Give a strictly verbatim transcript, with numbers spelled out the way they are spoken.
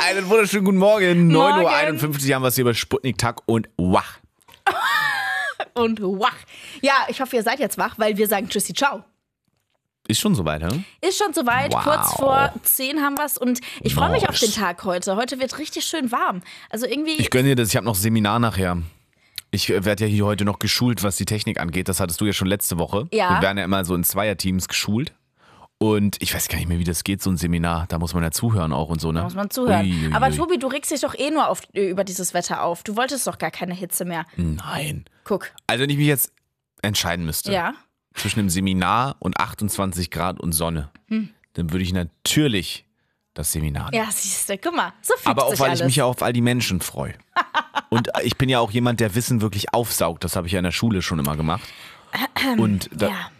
Einen wunderschönen guten Morgen. neun Uhr Morgen. einundfünfzig haben wir es hier bei Sputnik-Tag und wach. Und wach. Ja, ich hoffe, ihr seid jetzt wach, weil wir sagen Tschüssi, ciao. Ist schon soweit, hä? Ist schon soweit, Wow. kurz vor zehn haben wir es und ich freue mich auf Nice. den Tag heute. Heute wird richtig schön warm. Also irgendwie, Ich gönne dir das, ich habe noch Seminar nachher. Ich werde ja hier heute noch geschult, was die Technik angeht. Das hattest du ja schon letzte Woche. Ja. Wir werden ja immer so in Zweierteams geschult. Und ich weiß gar nicht mehr, wie das geht, so ein Seminar. Da muss man ja zuhören auch und so, ne? da muss man zuhören. Ui, ui, Aber ui. Tobi, du regst dich doch eh nur auf, über dieses Wetter auf. Du wolltest doch gar keine Hitze mehr. Nein. Guck. Also wenn ich mich jetzt entscheiden müsste, Ja. zwischen einem Seminar und achtundzwanzig Grad und Sonne, dann würde ich natürlich das Seminar nehmen. Ja, siehst du, guck mal, so fügt Aber auch, sich weil alles. ich mich ja auf all die Menschen freue. Und ich bin ja auch jemand, der Wissen wirklich aufsaugt. Das habe ich ja in der Schule schon immer gemacht. Und da, Ja.